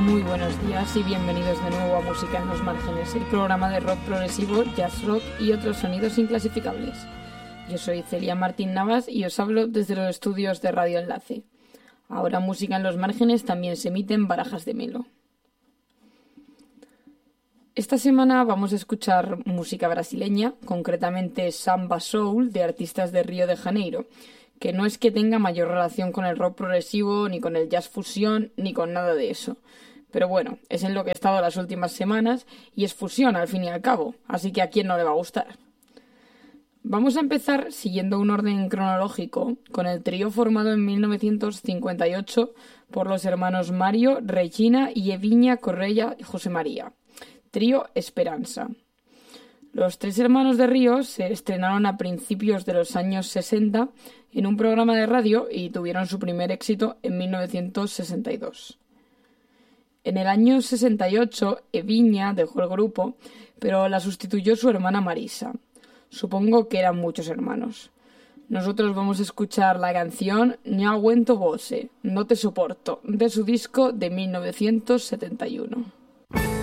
Muy buenos días y bienvenidos de nuevo a Música en los Márgenes, el programa de rock progresivo, jazz rock y otros sonidos inclasificables. Yo soy Celia Martín Navas y os hablo desde los estudios de Radio Enlace. Ahora Música en los Márgenes también se emite en Barajas de Melo. Esta semana vamos a escuchar música brasileña, concretamente samba soul de artistas de Río de Janeiro, que no es que tenga mayor relación con el rock progresivo, ni con el jazz fusión, ni con nada de eso. Pero bueno, es en lo que he estado las últimas semanas y es fusión al fin y al cabo, así que a quién no le va a gustar. Vamos a empezar siguiendo un orden cronológico con el trío formado en 1958 por los hermanos Mario, Regina y Evinha Correia y José María. Trío Esperanza. Los tres hermanos de Río se estrenaron a principios de los años 60 en un programa de radio y tuvieron su primer éxito en 1962. En el año 68, Evinha dejó el grupo, pero la sustituyó su hermana Marisa. Supongo que eran muchos hermanos. Nosotros vamos a escuchar la canción No aguento voce, no te soporto, de su disco de 1971.